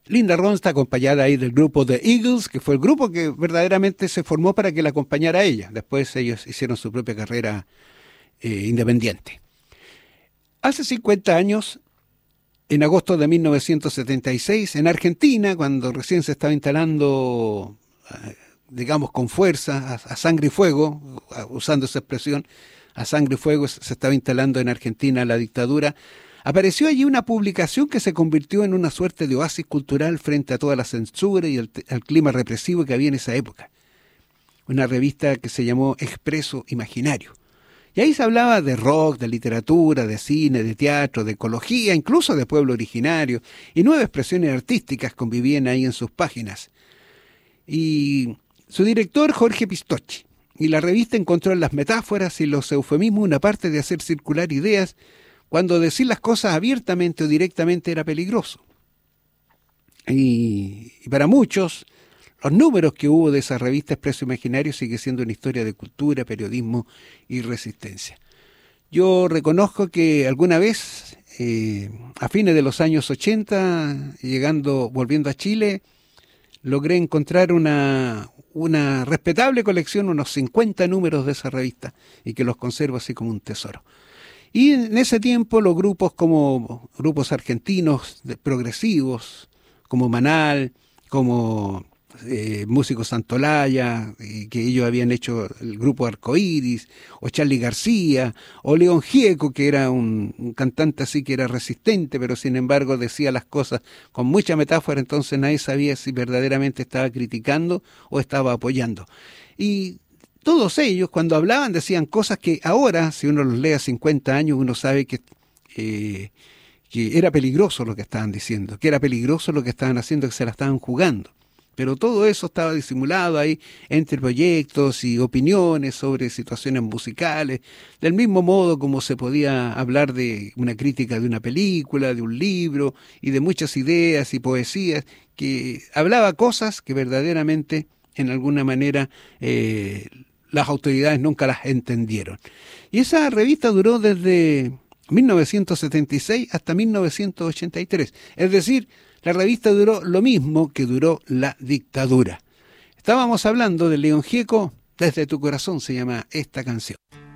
Linda Ronstadt está acompañada ahí del grupo The Eagles, que fue el grupo que verdaderamente se formó para que la acompañara a ella. Después ellos hicieron su propia carrera independiente. Hace 50 años, en agosto de 1976, en Argentina, cuando recién se estaba instalando, digamos, con fuerza, a sangre y fuego, usando esa expresión, a sangre y fuego se estaba instalando en Argentina la dictadura, apareció allí una publicación que se convirtió en una suerte de oasis cultural frente a toda la censura y al clima represivo que había en esa época. Una revista que se llamó Expreso Imaginario. Y ahí se hablaba de rock, de literatura, de cine, de teatro, de ecología, incluso de pueblo originario, y nuevas expresiones artísticas convivían ahí en sus páginas. Y su director, Jorge Pistocchi, y la revista encontró en las metáforas y los eufemismos una parte de hacer circular ideas cuando decir las cosas abiertamente o directamente era peligroso. Y para muchos, los números que hubo de esa revista Expreso Imaginario sigue siendo una historia de cultura, periodismo y resistencia. Yo reconozco que alguna vez, a fines de los años 80, volviendo a Chile, logré encontrar una respetable colección, unos 50 números de esa revista, y que los conservo así como un tesoro. Y en ese tiempo los grupos como grupos argentinos progresivos, como Manal, como Músicos Santolaya, que ellos habían hecho el grupo Arcoíris, o Charly García, o León Gieco, que era un cantante así que era resistente, pero sin embargo decía las cosas con mucha metáfora, entonces nadie sabía si verdaderamente estaba criticando o estaba apoyando. Y todos ellos, cuando hablaban, decían cosas que ahora, si uno los lee a 50 años, uno sabe que era peligroso lo que estaban diciendo, que era peligroso lo que estaban haciendo, que se la estaban jugando. Pero todo eso estaba disimulado ahí entre proyectos y opiniones sobre situaciones musicales, del mismo modo como se podía hablar de una crítica de una película, de un libro, y de muchas ideas y poesías, que hablaba cosas que verdaderamente, en alguna manera, las autoridades nunca las entendieron. Y esa revista duró desde 1976 hasta 1983. Es decir, la revista duró lo mismo que duró la dictadura. Estábamos hablando de León Gieco, Desde tu corazón se llama esta canción.